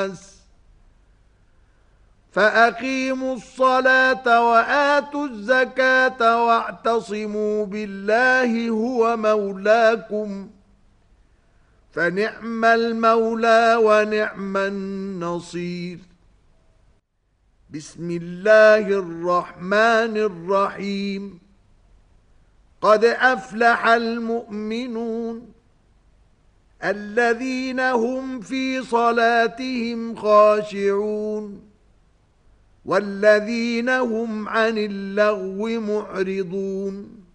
الناس فأقيموا الصلاة وآتوا الزكاة واعتصموا بالله هو مولاكم فنعم المولى ونعم النصير. بسم الله الرحمن الرحيم. قد أفلح المؤمنون الذين هم في صلاتهم خاشعون والذين هم عن اللغو معرضون